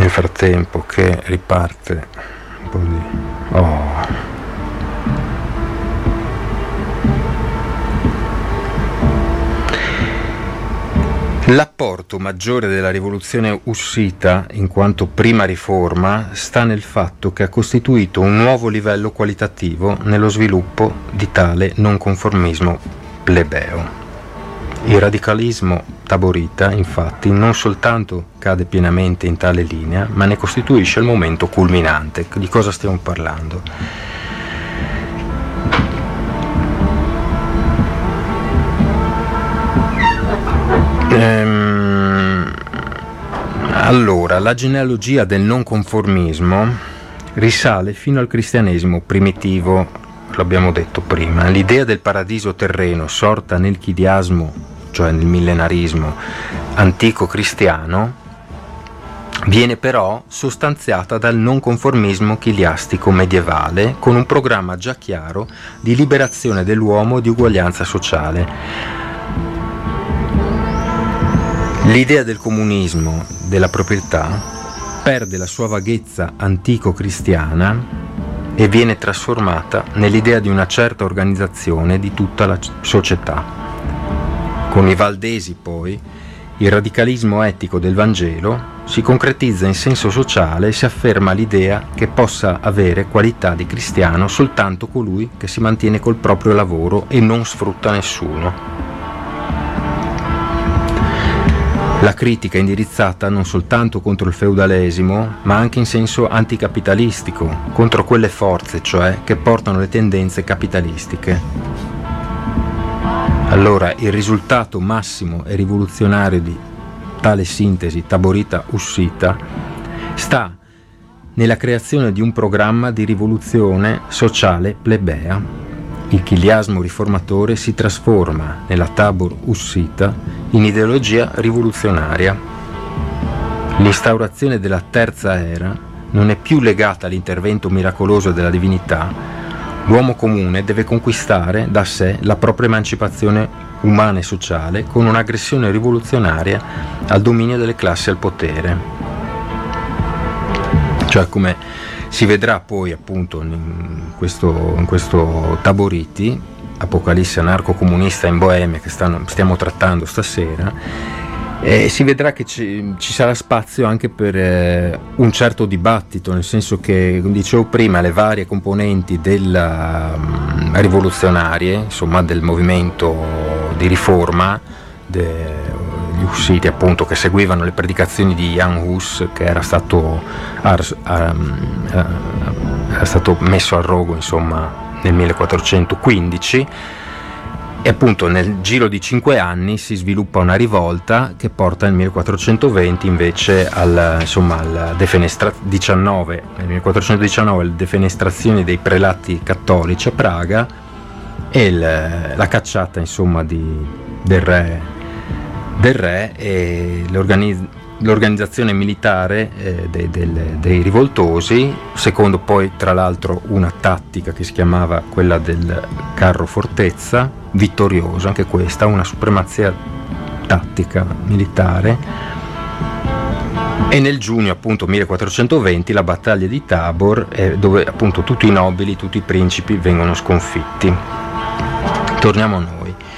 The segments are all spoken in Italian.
nel frattempo che riparte un po' di... L'apporto maggiore della rivoluzione ussita, in quanto prima riforma, sta nel fatto che ha costituito un nuovo livello qualitativo nello sviluppo di tale nonconformismo plebeo. Il radicalismo taborita, infatti, non soltanto cade pienamente in tale linea, ma ne costituisce il momento culminante. Di cosa stiamo parlando? Allora, la genealogia del nonconformismo risale fino al cristianesimo primitivo, l'abbiamo detto prima. L'idea del paradiso terreno sorta nel chidiasmo, cioè nel millenarismo antico cristiano, viene però sostanziata dal nonconformismo chiliastico medievale, con un programma già chiaro di liberazione dell'uomo e di uguaglianza sociale. L'idea del comunismo, della proprietà, perde la sua vaghezza antico-cristiana e viene trasformata nell'idea di una certa organizzazione di tutta la società. Con i Valdesi, poi, il radicalismo etico del Vangelo si concretizza in senso sociale e si afferma l'idea che possa avere qualità di cristiano soltanto colui che si mantiene col proprio lavoro e non sfrutta nessuno. La critica è indirizzata non soltanto contro il feudalesimo, ma anche in senso anticapitalistico, contro quelle forze, cioè, che portano le tendenze capitalistiche. Allora, il risultato massimo e rivoluzionario di tale sintesi taborita-ussita sta nella creazione di un programma di rivoluzione sociale plebea. Il chiliasmo riformatore si trasforma nella tabor ussita in ideologia rivoluzionaria. L'instaurazione della terza era non è più legata all'intervento miracoloso della divinità. L'uomo comune deve conquistare da sé la propria emancipazione umana e sociale con un'aggressione rivoluzionaria al dominio delle classi al potere. Cioè, come si vedrà poi appunto in questo Taboriti, Apocalisse anarco-comunista in Boemia, che stiamo trattando stasera, si vedrà che ci sarà spazio anche per un certo dibattito, nel senso che, come dicevo prima, le varie componenti rivoluzionarie, insomma del movimento di riforma, gli ussiti appunto, che seguivano le predicazioni di Jan Hus, che era stato messo al rogo insomma nel 1415, e appunto nel giro di 5 anni si sviluppa una rivolta che porta nel 1420 invece nel 1419 alle defenestrazioni dei prelati cattolici a Praga e la cacciata insomma del re e l'organizzazione militare dei rivoltosi, secondo poi tra l'altro una tattica che si chiamava quella del carro fortezza, vittoriosa anche questa, una supremazia tattica militare. E nel giugno appunto 1420 la battaglia di Tabor, dove appunto tutti i nobili, tutti i principi vengono sconfitti. Torniamo a noi.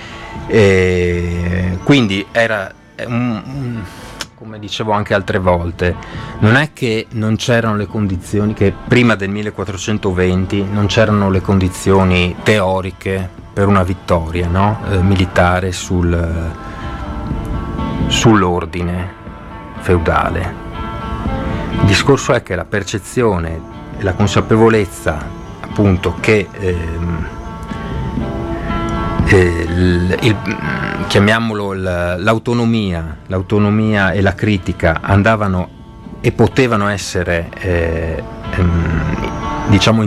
Quindi era come dicevo anche altre volte, non è che non c'erano le condizioni, che prima del 1420 non c'erano le condizioni teoriche per una vittoria, no? Militare sull'ordine feudale. Il discorso è che la percezione e la consapevolezza appunto che chiamiamolo l'autonomia e la critica andavano e potevano essere diciamo